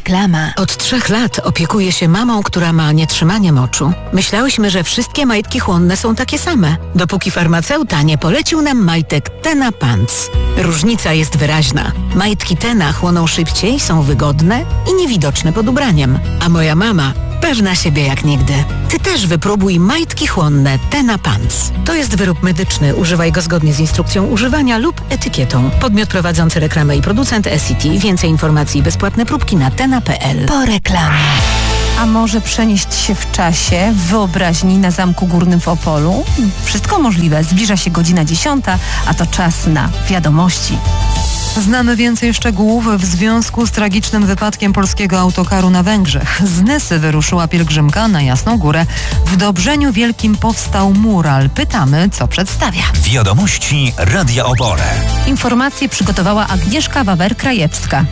Reklama. Od 3 lat opiekuję się mamą, która ma nietrzymanie moczu. Myślałyśmy, że wszystkie majtki chłonne są takie same, dopóki farmaceuta nie polecił nam majtek Tena Pants. Różnica jest wyraźna. Majtki Tena chłoną szybciej, są wygodne i niewidoczne pod ubraniem. A moja mama pewna siebie jak nigdy. Ty też wypróbuj majtki chłonne Tena Pants. To jest wyrób medyczny. Używaj go zgodnie z instrukcją używania lub etykietą. Podmiot prowadzący reklamę i producent Essity. Więcej informacji i bezpłatne próbki na tena.pl. Po reklamie. A może przenieść się w czasie, w wyobraźni na Zamku Górnym w Opolu? Wszystko możliwe. Zbliża się godzina 10, a to czas na wiadomości. Znamy więcej szczegółów w związku z tragicznym wypadkiem polskiego autokaru na Węgrzech. Z Nysy wyruszyła pielgrzymka na Jasną Górę. W Dobrzeniu Wielkim powstał mural. Pytamy, co przedstawia. Wiadomości Radia Opole. Informacje przygotowała Agnieszka Wawer-Krajewska.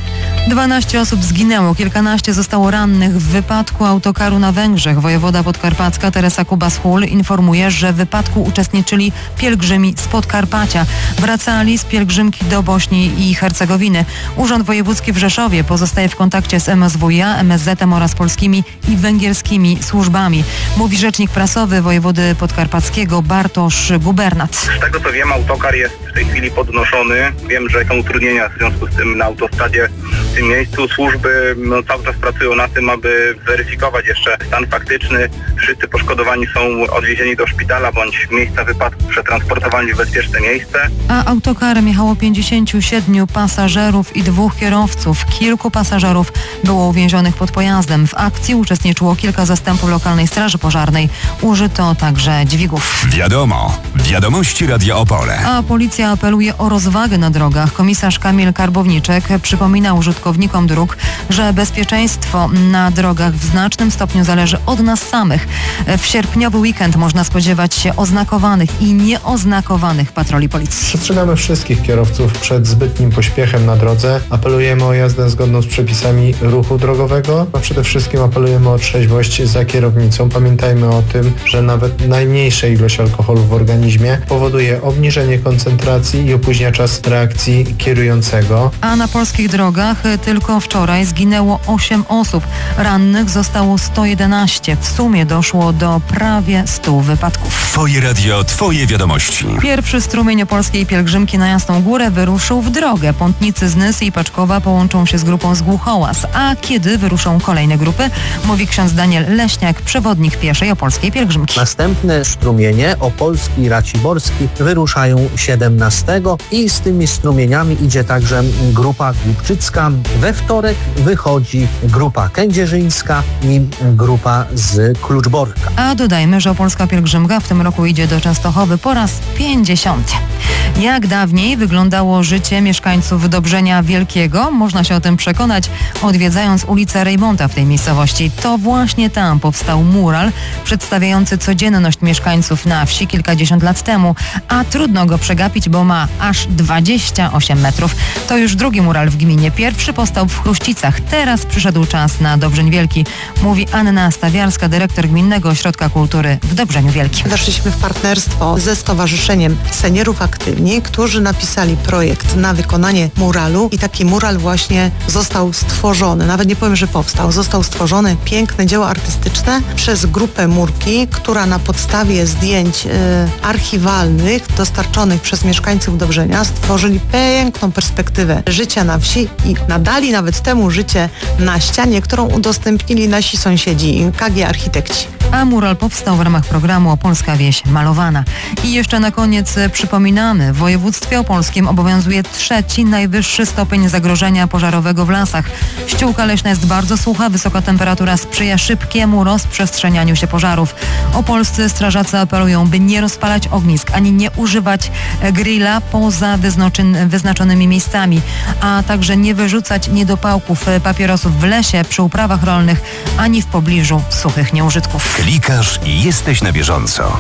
12 osób zginęło, kilkanaście zostało rannych w wypadku autokaru na Węgrzech. Wojewoda podkarpacka Teresa Kubas-Hul informuje, że w wypadku uczestniczyli pielgrzymi z Podkarpacia. Wracali z pielgrzymki do Bośni i Hercegowiny. Urząd Wojewódzki w Rzeszowie pozostaje w kontakcie z MSWiA, MSZ-em oraz polskimi i węgierskimi służbami. Mówi rzecznik prasowy wojewody podkarpackiego Bartosz Gubernat. Z tego co wiem, autokar jest w tej chwili podnoszony. Wiem, że są utrudnienia w związku z tym na autostradzie w tym miejscu. Służby cały czas pracują na tym, aby weryfikować jeszcze stan faktyczny. Wszyscy poszkodowani są odwiezieni do szpitala bądź miejsca wypadku, przetransportowani w bezpieczne miejsce. A autokarem jechało 57 pasażerów i 2 kierowców. Kilku pasażerów było uwięzionych pod pojazdem. W akcji uczestniczyło kilka zastępów lokalnej straży pożarnej. Użyto także dźwigów. Wiadomo. Wiadomości Radia Opole. A policja apeluje o rozwagę na drogach. Komisarz Kamil Karbowniczek przypomina użytkownikom dróg, że bezpieczeństwo na drogach w znacznym stopniu zależy od nas samych. W sierpniowy weekend można spodziewać się oznakowanych i nieoznakowanych patroli policji. Przestrzegamy wszystkich kierowców przed zbytnim pośpiechem na drodze. Apelujemy o jazdę zgodną z przepisami ruchu drogowego, a przede wszystkim apelujemy o trzeźwość za kierownicą. Pamiętajmy o tym, że nawet najmniejsza ilość alkoholu w organizmie powoduje obniżenie koncentracji i opóźnia czas reakcji kierującego. A na polskich drogach tylko wczoraj zginęło 8 osób. Rannych zostało 111. W sumie doszło do prawie 100 wypadków. Twoje radio, twoje wiadomości. Pierwszy strumień opolskiej pielgrzymki na Jasną Górę wyruszył w drogę. Pątnicy z Nysy i Paczkowa połączą się z grupą z Głuchołaz. A kiedy wyruszą kolejne grupy? Mówi ksiądz Daniel Leśniak, przewodnik pieszej opolskiej pielgrzymki. Następne strumienie Opolski i Raciborski wyruszają 17 i z tymi strumieniami idzie także grupa Głubczycka. We wtorek wychodzi grupa kędzierzyńska i grupa z Kluczborka. A dodajmy, że opolska pielgrzymka w tym roku idzie do Częstochowy po raz 50. Jak dawniej wyglądało życie mieszkańców Dobrzenia Wielkiego? Można się o tym przekonać, odwiedzając ulicę Rejmonta w tej miejscowości. To właśnie tam powstał mural przedstawiający codzienność mieszkańców na wsi kilkadziesiąt lat temu, a trudno go przegapić, bo ma aż 28 metrów. To już drugi mural w gminie. Pierwszy powstał w Chruścicach. Teraz przyszedł czas na Dobrzeń Wielki, mówi Anna Stawiarska, dyrektor Gminnego Ośrodka Kultury w Dobrzeniu Wielkim. Weszliśmy w partnerstwo ze Stowarzyszeniem Seniorów Aktywni, którzy napisali projekt na wykonanie muralu i taki mural właśnie został stworzony. Nawet nie powiem, że powstał. Został stworzony piękne dzieło artystyczne przez grupę Murki, która na podstawie zdjęć archiwalnych dostarczonych przez mieszkańców Dobrzenia stworzyli piękną perspektywę życia na wsi i nadali nawet temu życie na ścianie, którą udostępnili nasi sąsiedzi, KG Architekci. A mural powstał w ramach programu Opolska Wieś Malowana. I jeszcze na koniec przypominamy, w województwie opolskim obowiązuje 3. najwyższy stopień zagrożenia pożarowego w lasach. Ściółka leśna jest bardzo sucha, wysoka temperatura sprzyja szybkiemu rozprzestrzenianiu się pożarów. Opolscy strażacy apelują, by nie rozpalać ognisk, ani nie używać grilla poza wyznaczonymi miejscami, a także nie wyrzucać niedopałków papierosów w lesie, przy uprawach rolnych, ani w pobliżu suchych nieużytków. Klikasz i jesteś na bieżąco.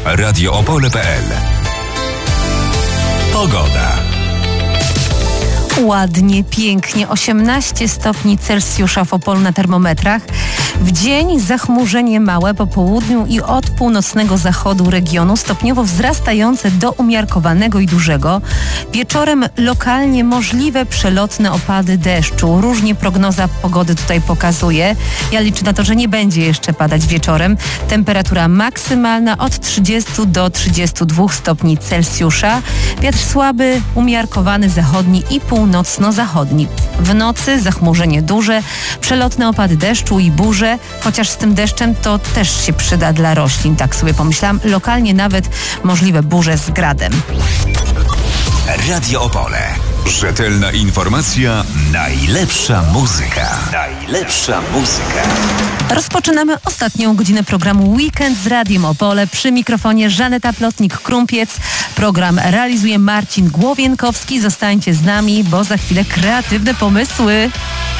www.radioopole.pl. Pogoda. Ładnie, pięknie, 18 stopni Celsjusza w Opolu na termometrach. W dzień zachmurzenie małe, po południu i od północnego zachodu regionu stopniowo wzrastające do umiarkowanego i dużego. Wieczorem lokalnie możliwe przelotne opady deszczu. Różnie prognoza pogody tutaj pokazuje. Ja liczę na to, że nie będzie jeszcze padać wieczorem. Temperatura maksymalna od 30 do 32 stopni Celsjusza. Wiatr słaby, umiarkowany zachodni i północno-zachodni. W nocy zachmurzenie duże, przelotne opady deszczu i burze, chociaż z tym deszczem to też się przyda dla roślin, tak sobie pomyślałam. Lokalnie nawet możliwe burze z gradem. Radio Opole. Rzetelna informacja, najlepsza muzyka. Najlepsza muzyka. Rozpoczynamy ostatnią godzinę programu Weekend z Radiem Opole. Przy mikrofonie Żaneta Plotnik-Krumpiec. Program realizuje Marcin Głowienkowski. Zostańcie z nami, bo za chwilę kreatywne pomysły.